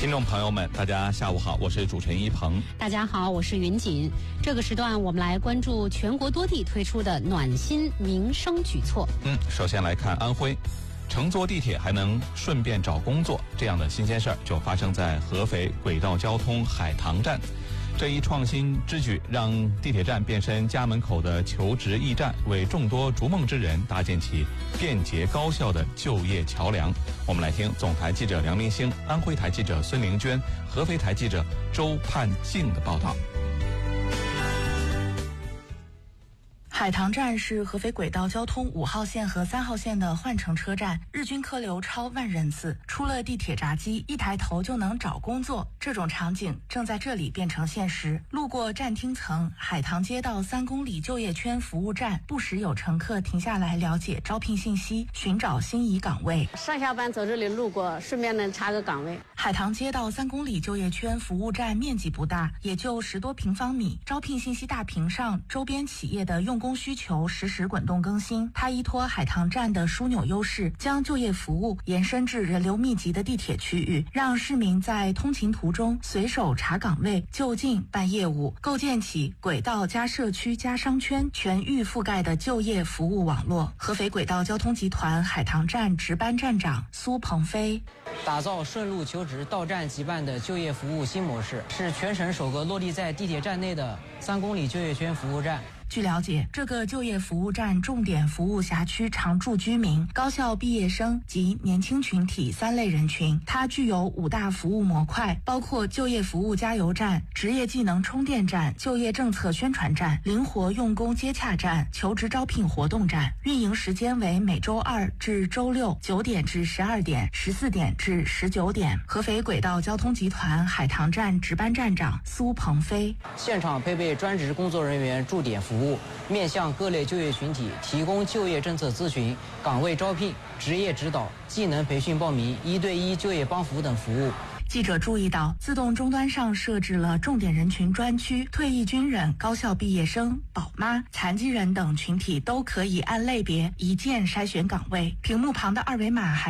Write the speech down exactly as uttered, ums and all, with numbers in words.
听众朋友们，大家下午好，我是主持人一鹏。 大家好，我是云锦。这个时段我们来关注全国多地推出的暖心民生举措。 嗯，首先来看安徽，乘坐地铁还能顺便找工作，这样的新鲜事儿就发生在合肥轨道交通海棠站。这一创新之举让地铁站变身家门口的求职驿站，为众多逐梦之人搭建起便捷高效的就业桥梁。我们来听总台记者梁明星、安徽台记者孙玲娟、合肥台记者周盼静的报道。 海棠站是合肥轨道交通五号线和三号线的换乘车站，日均客流超万人次。出了地铁闸机，一抬头就能找工作，这种场景正在这里变成现实。路过站厅层海棠街道三公里就业圈服务站，不时有乘客停下来了解招聘信息，寻找心仪岗位。 上下班走这里路过，顺便能查个岗位。 海棠街道三公里就业圈服务站面积不大，也就十多平方米。招聘信息大屏上，周边企业的用工需求实时滚动更新。它依托海棠站的枢纽优势，将就业服务延伸至人流密集的地铁区域，让市民在通勤途中随手查岗位、就近办业务，构建起轨道加社区加商圈全域覆盖的就业服务网络。合肥轨道交通集团海棠站值班站长苏鹏飞， 打造顺路求职到站即办的就业服务新模式，是全省首个落地在地铁站内的三公里就业圈服务站。 据了解，这个就业服务站重点服务辖区常住居民、高校毕业生及年轻群体三类人群。它具有五大服务模块，包括就业服务加油站、职业技能充电站、就业政策宣传站、灵活用工接洽站、求职招聘活动站。运营时间为每周二至周六九点至十二点、十四点至十九点。合肥轨道交通集团海棠站值班站长苏鹏飞， 现场配备专职工作人员驻点服务，面向各类就业群体提供就业政策咨询、岗位招聘、职业指导、技能培训报名、一对一就业帮扶等服务。 记者注意到，自动终端上设置了重点人群专区，退役军人、高校毕业生、宝妈、残疾人等群体都可以按类别一键筛选岗位。屏幕旁的二维码还